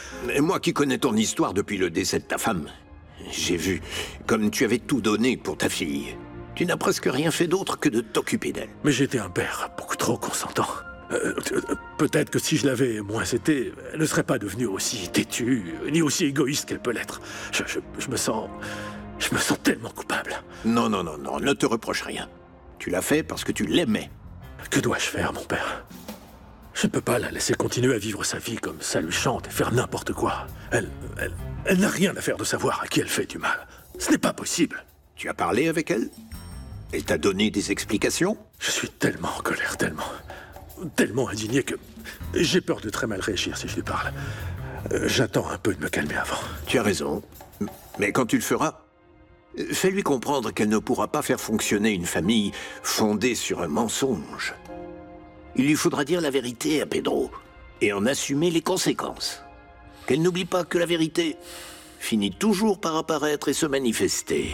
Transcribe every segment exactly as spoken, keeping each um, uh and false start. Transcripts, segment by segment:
Et moi qui connais ton histoire depuis le décès de ta femme, j'ai vu comme tu avais tout donné pour ta fille. Tu n'as presque rien fait d'autre que de t'occuper d'elle. Mais j'étais un père beaucoup trop consentant. Euh, Peut-être que si je l'avais moins été, elle ne serait pas devenue aussi têtue, ni aussi égoïste qu'elle peut l'être. Je, je, je me sens... Je me sens tellement coupable. Non, non, non, non, ne te reproche rien. Tu l'as fait parce que tu l'aimais. Que dois-je faire, mon père? Je ne peux pas la laisser continuer à vivre sa vie comme ça lui chante et faire n'importe quoi. Elle, elle, elle n'a rien à faire de savoir à qui elle fait du mal. Ce n'est pas possible. Tu as parlé avec elle? Elle t'a donné des explications? Je suis tellement en colère, tellement... tellement indigné que... j'ai peur de très mal réagir si je lui parle. Euh, J'attends un peu de me calmer avant. Tu as raison. Mais quand tu le feras, fais-lui comprendre qu'elle ne pourra pas faire fonctionner une famille fondée sur un mensonge. Il lui faudra dire la vérité à Pedro et en assumer les conséquences. Qu'elle n'oublie pas que la vérité finit toujours par apparaître et se manifester.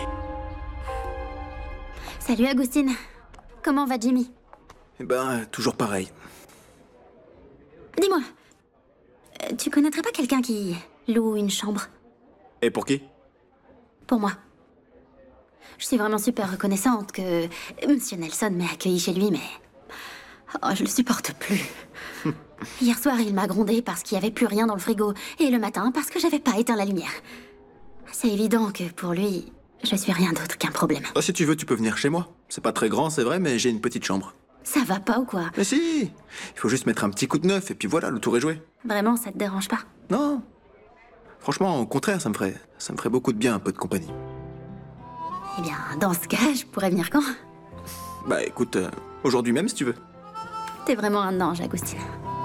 Salut Agustin. Comment va Jimmy? Eh ben, toujours pareil. Dis-moi, euh, tu connaîtrais pas quelqu'un qui loue une chambre? Et pour qui? Pour moi. Je suis vraiment super reconnaissante que Monsieur Nelson m'ait accueilli chez lui, mais... Oh, je le supporte plus. Hier soir, il m'a grondé parce qu'il n'y avait plus rien dans le frigo, et le matin, parce que j'avais pas éteint la lumière. C'est évident que pour lui, je suis rien d'autre qu'un problème. Ah, si tu veux, tu peux venir chez moi. C'est pas très grand, c'est vrai, mais j'ai une petite chambre. Ça va pas ou quoi? Mais si! Il faut juste mettre un petit coup de neuf, et puis voilà, le tour est joué. Vraiment, ça te dérange pas? Non. Franchement, au contraire, ça me ferait, ça me ferait beaucoup de bien, un peu de compagnie. Eh bien, dans ce cas, je pourrais venir quand? Bah écoute, euh, aujourd'hui même si tu veux. T'es vraiment un ange, Agustin.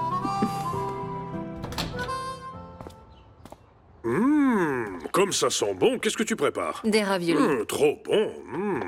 Mmh, comme ça sent bon, qu'est-ce que tu prépares? Des raviolis. Mmh, trop bon. Mmh.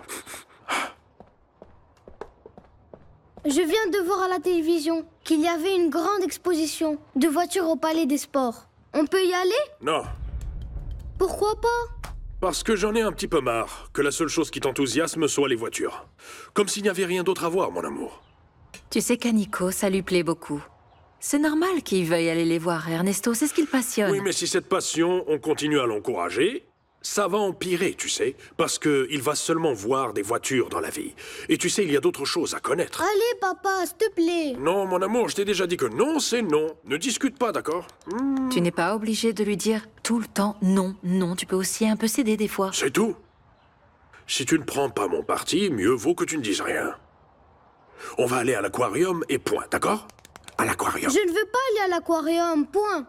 Je viens de voir à la télévision qu'il y avait une grande exposition de voitures au Palais des Sports. On peut y aller? Non, Pourquoi pas? parce que j'en ai un petit peu marre que la seule chose qui t'enthousiasme soit les voitures. Comme s'il n'y avait rien d'autre à voir, mon amour. Tu sais qu'à Nico, ça lui plaît beaucoup. C'est normal qu'il veuille aller les voir, Ernesto, c'est ce qu'il passionne. Oui, mais si cette passion, on continue à l'encourager, ça va empirer, tu sais, parce qu'il va seulement voir des voitures dans la vie. Et tu sais, il y a d'autres choses à connaître. Allez, papa, s'il te plaît. Non, mon amour, je t'ai déjà dit que non, c'est non. Ne discute pas, d'accord? Hmm, Tu n'es pas obligé de lui dire tout le temps non, non. Tu peux aussi un peu céder des fois. c'est tout. Si tu ne prends pas mon parti, mieux vaut que tu ne dises rien. On va aller à l'aquarium et point, d'accord? À l'aquarium. Je ne veux pas aller à l'aquarium, point.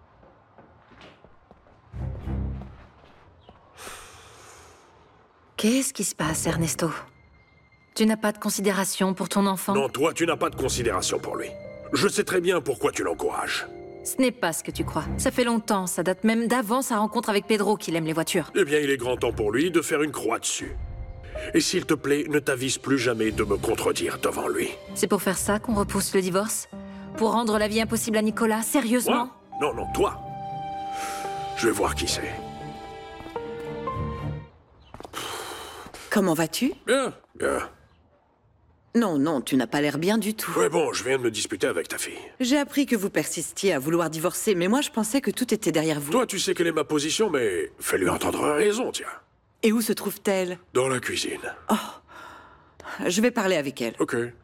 Qu'est-ce qui se passe, Ernesto? Tu n'as pas de considération pour ton enfant? Non, toi, tu n'as pas de considération pour lui. Je sais très bien pourquoi tu l'encourages. Ce n'est pas ce que tu crois. Ça fait longtemps, ça date même d'avant sa rencontre avec Pedro qu'il aime les voitures. Eh bien, il est grand temps pour lui de faire une croix dessus. Et s'il te plaît, ne t'avise plus jamais de me contredire devant lui. C'est pour faire ça qu'on repousse le divorce? Pour rendre la vie impossible à Nicolas? Sérieusement? Moi? Non, non, toi. Je vais voir qui c'est. Comment vas-tu? Bien, bien. Non, non, tu n'as pas l'air bien du tout. Ouais, bon, je viens de me disputer avec ta fille. J'ai appris que vous persistiez à vouloir divorcer, mais moi je pensais que tout était derrière vous. Toi, tu sais quelle est ma position, mais fais-lui entendre raison, tiens. Et où se trouve-t-elle? Dans la cuisine. Je vais parler avec elle. Ok.